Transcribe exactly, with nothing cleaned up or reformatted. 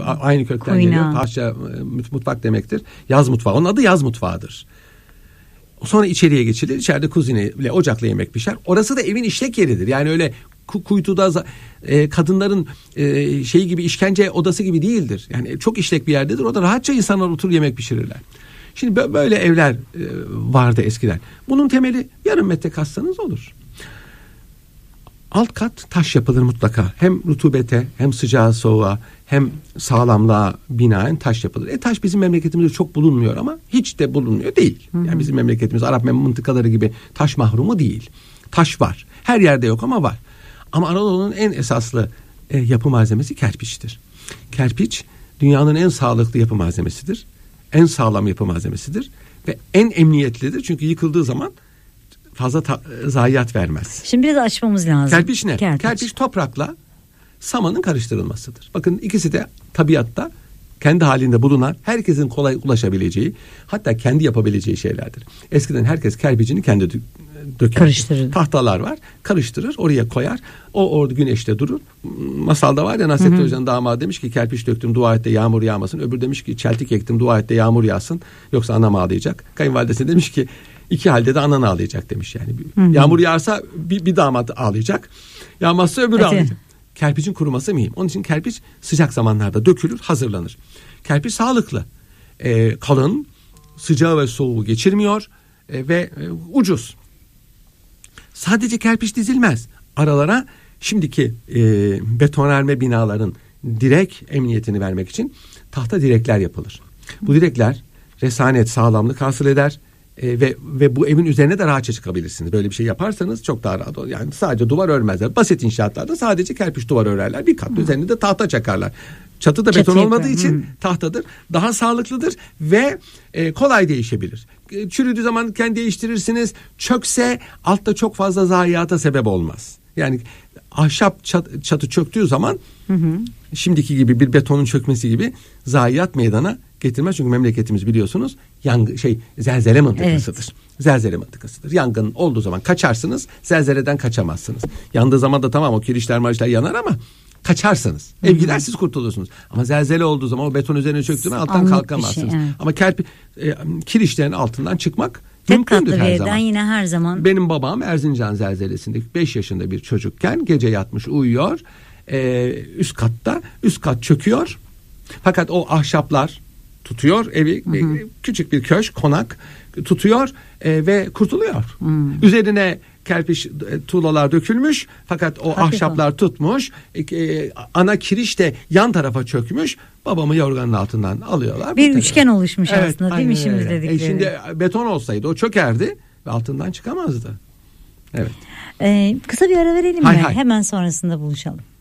aynı kökten Kuyna. geliyor. Taşça mutfak demektir. Yaz mutfağı. Onun adı yaz mutfağıdır. Sonra içeriye geçilir. İçeride kuzineyle, ocakla yemek pişer. Orası da evin işlek yeridir. Yani öyle kuytuda e, kadınların e, şeyi gibi, işkence odası gibi değildir. Yani çok işlek bir yerdedir. Orada rahatça insanlar oturur yemek pişirirler. Şimdi böyle evler e, vardı eskiden. Bunun temeli yarım metre kazsanız olur. Alt kat taş yapılır mutlaka. Hem rutubete, hem sıcağa soğuğa, hem sağlamlığa binaen taş yapılır. E taş bizim memleketimizde çok bulunmuyor ama hiç de bulunmuyor değil. Hı hı. Yani bizim memleketimiz Arap mıntıkaları gibi taş mahrumu değil. Taş var. Her yerde yok ama var. Ama Anadolu'nun en esaslı e, yapı malzemesi kerpiçtir. Kerpiç dünyanın en sağlıklı yapı malzemesidir. En sağlam yapı malzemesidir. Ve en emniyetlidir. Çünkü yıkıldığı zaman fazla ta- zayiat vermez. Şimdi biraz açmamız lazım. Kerpiç ne? Kerpiç, Kerpiç toprakla samanın karıştırılmasıdır. Bakın ikisi de tabiatta kendi halinde bulunan, herkesin kolay ulaşabileceği, hatta kendi yapabileceği şeylerdir. Eskiden herkes kerpicini kendi dö- döker. Karıştırır. Tahtalar var. Karıştırır, oraya koyar. O orada güneşte durur. Masalda var ya, Nasrettin Hoca'nın damadı demiş ki kerpiç döktüm, dua et de yağmur yağmasın. Öbür demiş ki çeltik ektim, dua et de yağmur yağsın. Yoksa anam ağlayacak. Kayınvalidesi demiş ki İki halde de anan ağlayacak demiş yani. Hı hı. Yağmur yağarsa bir, bir damat ağlayacak. Yağmazsa öbürü evet. ağlayacak. Kerpiçin kuruması mühim. Onun için kerpiç sıcak zamanlarda dökülür, hazırlanır. Kerpiç sağlıklı. Ee, kalın, sıcağı ve soğuğu geçirmiyor e, ve e, ucuz. Sadece kerpiç dizilmez. Aralara şimdiki e, betonarme binaların direk emniyetini vermek için tahta direkler yapılır. Bu direkler resanet, sağlamlık hasıl eder. E, ve ve bu evin üzerine de rahatça çıkabilirsiniz. Böyle bir şey yaparsanız çok daha rahat olur. Yani sadece duvar örmezler. Basit inşaatlarda sadece kerpiç duvar örerler. Bir kat hmm. üzerine de tahta çakarlar. Çatı da beton Çatı olmadığı için hmm. tahtadır. Daha sağlıklıdır ve e, kolay değişebilir. E, çürüdüğü zaman kendi değiştirirsiniz. Çökse altta çok fazla zayiata sebep olmaz. Yani ahşap çat, çatı çöktüğü zaman hı hı. şimdiki gibi bir betonun çökmesi gibi zayiat meydana getirmez. Çünkü memleketimiz biliyorsunuz yangın şey zelzele mıntıkasıdır. Evet. Zelzele mıntıkasıdır. Yangın olduğu zaman kaçarsınız, zelzeleden kaçamazsınız. Yandığı zaman da tamam o kirişler marişler yanar ama kaçarsınız. Ev gider siz kurtulursunuz. Ama zelzele olduğu zaman o beton üzerine çöktüğü zaman alttan Anlık kalkamazsınız. Şey, evet. Ama kerpi e, kirişlerin altından çıkmak tek mümkündür katlı her bir zaman. evden yine her zaman. Benim babam Erzincan zelzelesinde beş yaşında bir çocukken gece yatmış uyuyor. Ee, üst katta. Üst kat çöküyor. Fakat o ahşaplar tutuyor evi. Hı hı. Küçük bir köşk, konak tutuyor e, ve kurtuluyor. Hı. Üzerine kerpiç tuğlalar dökülmüş. Fakat o Hafif ahşaplar o. tutmuş. E, ana kiriş de yan tarafa çökmüş. Babamı yorganın altından alıyorlar. Bir üçgen oluşmuş evet, aslında değil mi şimdi öyle. dedikleri? E, şimdi beton olsaydı o çökerdi ve altından çıkamazdı. Evet. Ee, kısa bir ara verelim hay mi? Hay. Hemen sonrasında buluşalım.